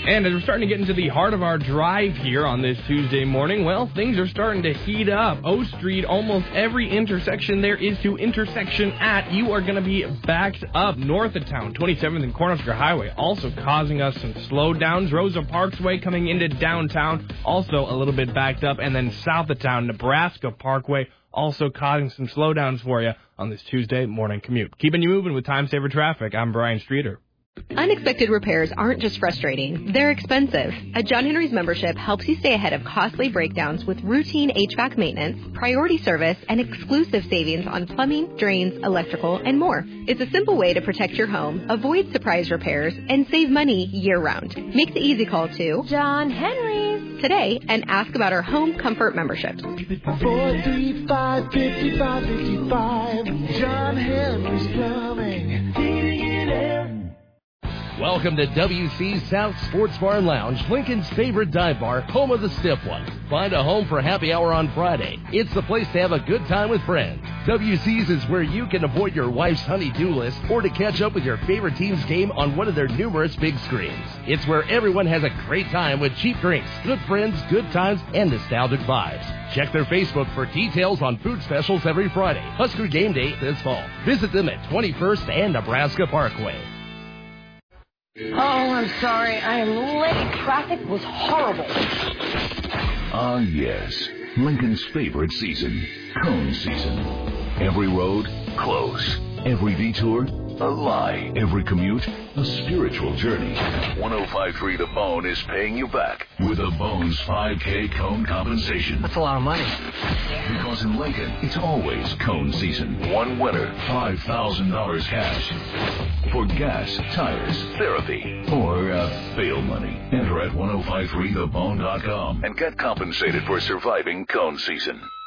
And as we're starting to get into the heart of our drive here on this Tuesday morning, well, things are starting to heat up. O Street, almost every intersection there is to intersection at, you are going to be backed up north of town. 27th and Cornhusker Highway also causing us some slowdowns. Rosa Parkway coming into downtown, also a little bit backed up. And then south of town, Nebraska Parkway, also causing some slowdowns for you on this Tuesday morning commute. Keeping you moving with Time Saver Traffic, I'm Brian Streeter. Unexpected repairs aren't just frustrating, they're expensive. A John Henry's membership helps you stay ahead of costly breakdowns with routine HVAC maintenance, priority service, and exclusive savings on plumbing, drains, electrical, and more. It's a simple way to protect your home, avoid surprise repairs, and save money year-round. Make the easy call to John Henry's today and ask about our home comfort memberships. 435-5555, John Henry's Plumbing, heating and air. Welcome to WC South Sports Bar and Lounge, Lincoln's favorite dive bar, home of the stiff one. Find a home for happy hour on Friday. It's the place to have a good time with friends. WC's is where you can avoid your wife's honey-do list or to catch up with your favorite team's game on one of their numerous big screens. It's where everyone has a great time with cheap drinks, good friends, good times, and nostalgic vibes. Check their Facebook for details on food specials every Friday. Husker game day this fall. Visit them at 21st and Nebraska Parkway. Oh, I'm sorry. I am late. Traffic was horrible. Ah, yes. Lincoln's favorite season, cone season. Every road, close. Every detour, a lie. Every commute, a spiritual journey. 105.3 The Bone is paying you back with a Bones 5K cone compensation. That's a lot of money. Because in Lincoln, it's always cone season. One winner, $5,000 cash. For gas, tires, therapy, or bail money. Enter at 1053thebone.com and get compensated for surviving cone season.